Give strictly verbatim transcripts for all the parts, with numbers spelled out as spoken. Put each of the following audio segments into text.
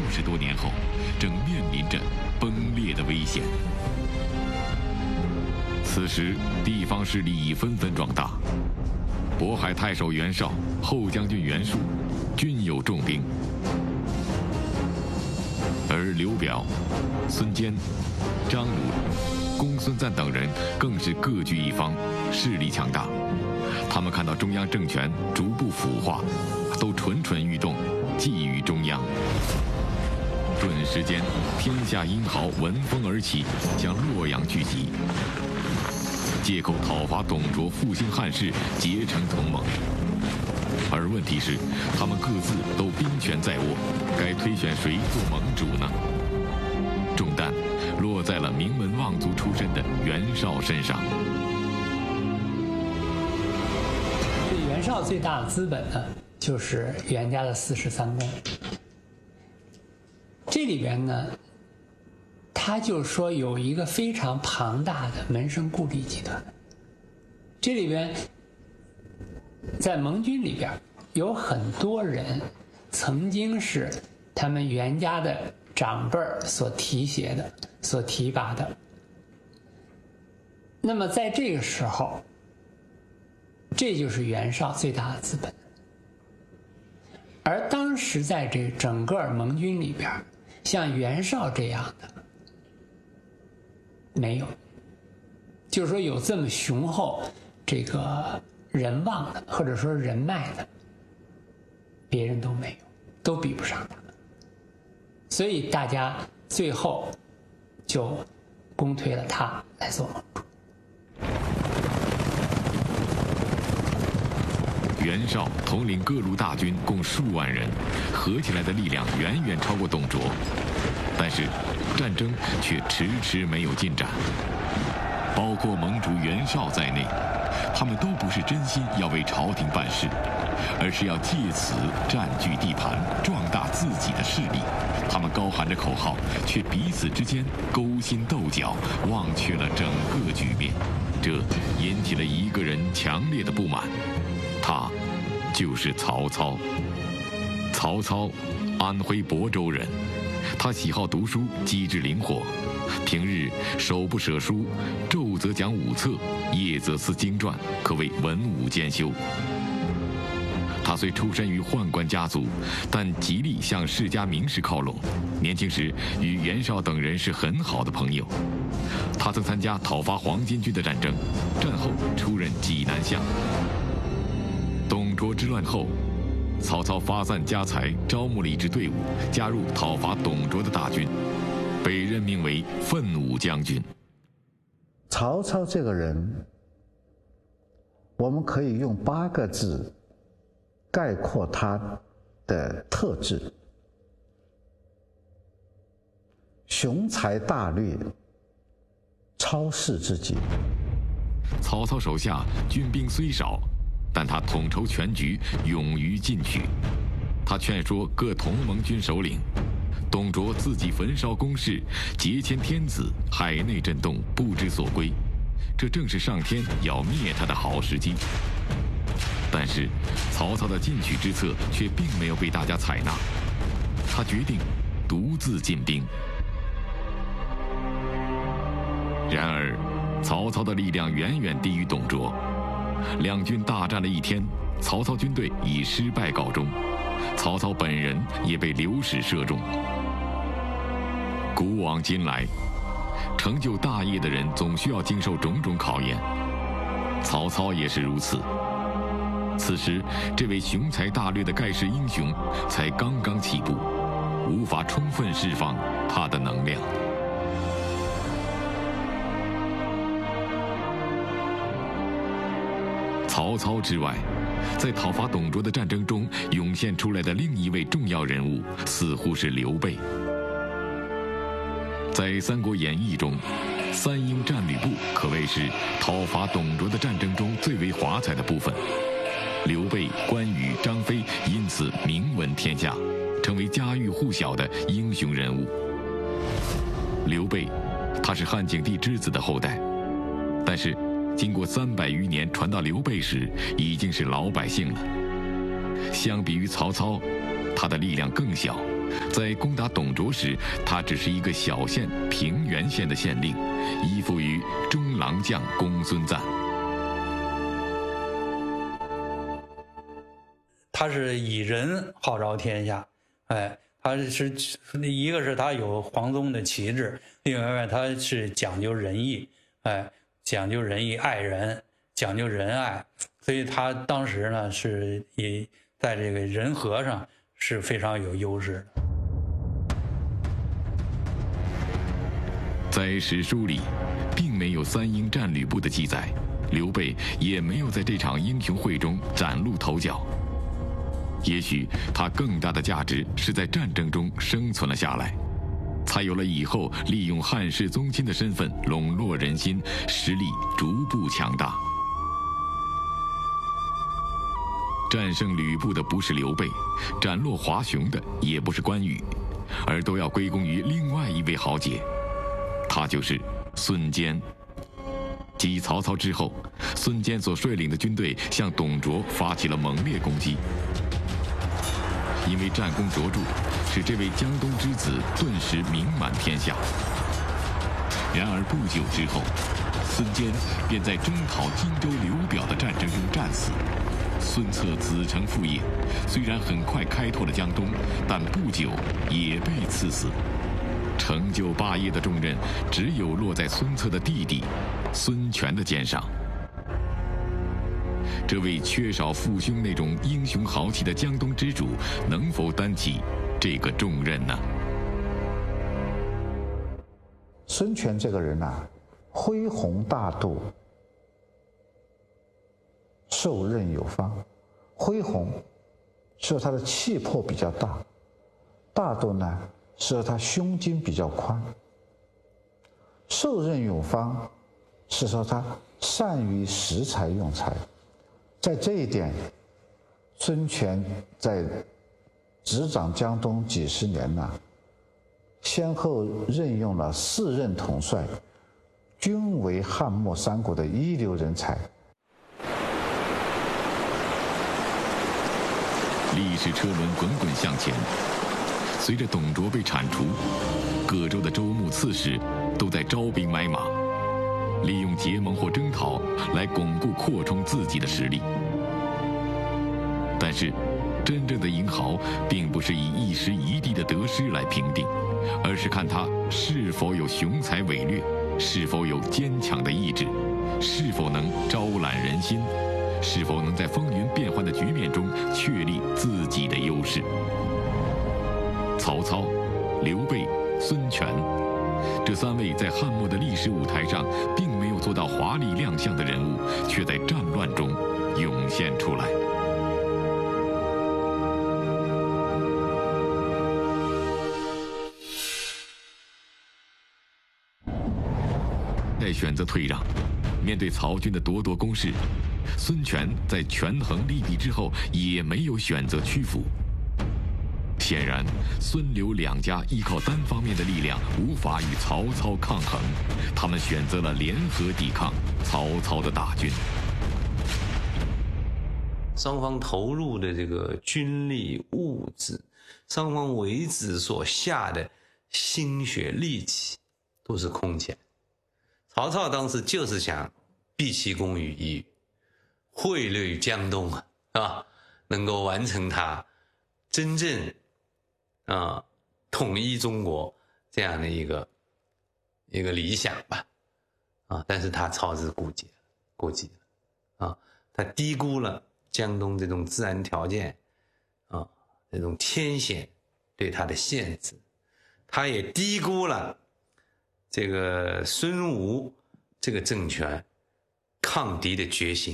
十多年后，正面临着崩裂的危险。此时，地方势力已纷纷壮大，渤海太守袁绍、后将军袁术均有重兵，而刘表、孙坚、张鲁、公孙瓒等人更是各据一方，势力强大。他们看到中央政权逐步腐化，都蠢蠢欲动，觊觎中央。顿时间，天下英豪闻风而起，向洛阳聚集，借口讨伐董卓、复兴汉室，结成同盟。而问题是，他们各自都兵权在握，该推选谁做盟主呢？重担落在了名门望族出身的袁绍身上。 袁绍最大的资本呢，就是袁家的四世三公。这里边呢，他就说有一个非常庞大的门生故吏集团。这里边，在盟军里边有很多人曾经是他们袁家的长辈儿所提携的、所提拔的。那么在这个时候，这就是袁绍最大的资本。而当时在这整个盟军里边，像袁绍这样的没有，就是说有这么雄厚这个人望的，或者说人脉的，别人都没有，都比不上他。所以大家最后就公推了他来做盟主。 袁绍统领各路大军共数万人，合起来的力量远远超过董卓，但是战争却迟迟没有进展。包括盟主袁绍在内，他们都不是真心要为朝廷办事，而是要借此占据地盘，壮大自己的势力。他们高喊着口号，却彼此之间勾心斗角，忘却了整个局面。这引起了一个人强烈的不满，他就是曹操。曹操，安徽亳州人，他喜好读书，机智灵活，平日手不舍书，昼则讲武策，夜则思经传，可谓文武兼修。他虽出身于宦官家族，但极力向世家名士靠拢。年轻时与袁绍等人是很好的朋友。他曾参加讨伐黄巾军的战争，战后出任济南相。董卓之乱后，曹操发散家财，招募了一支队伍，加入讨伐董卓的大军，被任命为奋武将军。 曹操这个人，我们可以用八个字概括他的特质：雄才大略，超世之极。 曹操手下军兵虽少，但他统筹全局，勇于进取。他劝说各同盟军首领，董卓自己焚烧宫室，劫迁天子，海内震动，不知所归。这正是上天要灭他的好时机。但是曹操的进取之策却并没有被大家采纳，他决定独自进兵。然而曹操的力量远远低于董卓，两军大战了一天，曹操军队以失败告终，曹操本人也被流矢射中。古往今来，成就大业的人总需要经受种种考验，曹操也是如此。此时这位雄才大略的盖世英雄才刚刚起步，无法充分释放他的能量。曹操之外，在讨伐董卓的战争中涌现出来的另一位重要人物，似乎是刘备。在《三国演义》中，三英战吕布可谓是讨伐董卓的战争中最为华彩的部分。刘备、关羽、张飞因此名闻天下，成为家喻户晓的英雄人物。刘备，他是汉景帝之子的后代，但是经过三百余年传到刘备时，已经是老百姓了。相比于曹操，他的力量更小， 在攻打董卓时，他只是一个小县平原县的县令，依附于中郎将公孙瓒。 他是以仁号召天下，哎，他是一个是他有皇宗的旗帜，另外一方面他是讲究仁义，哎，讲究仁义，爱人，讲究仁爱，所以他当时呢是以在这个人和上是非常有优势的。 在史书里，并没有三英战吕布的记载，刘备也没有在这场英雄会中崭露头角。也许他更大的价值是在战争中生存了下来，才有了以后利用汉室宗亲的身份笼络人心，实力逐步强大。战胜吕布的不是刘备，斩落华雄的也不是关羽，而都要归功于另外一位豪杰，他就是孙坚。继曹操之后，孙坚所率领的军队向董卓发起了猛烈攻击。因为战功卓著，使这位江东之子顿时名满天下。然而不久之后，孙坚便在征讨荆州刘表的战争中战死。孙策子承父业，虽然很快开拓了江东，但不久也被赐死。成就霸业的重任只有落在孙策的弟弟孙权的肩上。这位缺少父兄那种英雄豪气的江东之主，能否担起这个重任呢？ 孙权这个人呐、啊，恢宏大度，受任有方。恢宏是说他的气魄比较大，大度呢是说他胸襟比较宽。受任有方是说他善于识才用才。在这一点，孙权在执掌江东几十年呐、啊，先后任用了四任统帅，均为汉末三国的一流人才。 历史车轮滚滚向前，随着董卓被铲除，各州的州牧刺史都在招兵买马，利用结盟或征讨来巩固扩充自己的实力。但是真正的英豪并不是以一时一地的得失来评定，而是看他是否有雄才伟略，是否有坚强的意志，是否能招揽人心，是否能在风云变幻的局面中确立自己的优势。曹操、刘备、孙权这三位在汉末的历史舞台上并没有做到华丽亮相的人物，却在战乱中涌现出来。在选择退让，面对曹军的咄咄攻势，孙权在权衡利弊之后也没有选择屈服。显然，孙刘两家依靠单方面的力量无法与曹操抗衡，他们选择了联合抵抗曹操的大军。 双方投入的这个军力、物质，双方为之所下的心血力气，都是空前。曹操当时就是想毕其功于一役，汇率江东啊，啊，能够完成他真正啊统一中国这样的一个一个理想吧，啊，但是他操之过急了，过急了，啊，他低估了江东这种自然条件，啊，这种天险对他的限制，他也低估了这个孙吴这个政权抗敌的决心。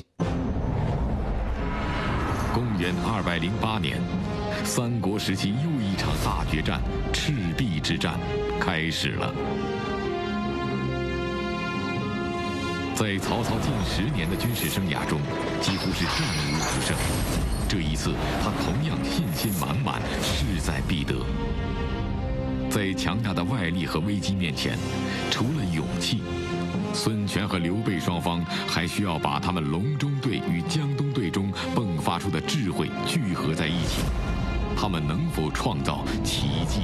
公元二百零八年，三国时期又一场大决战——赤壁之战开始了。在曹操近十年的军事生涯中，几乎是战无不胜。这一次，他同样信心满满，势在必得。在强大的外力和危机面前，除了勇气，孙权和刘备双方还需要把他们隆中对与江东对中迸发出的智慧聚合在一起。 他们能否创造奇迹？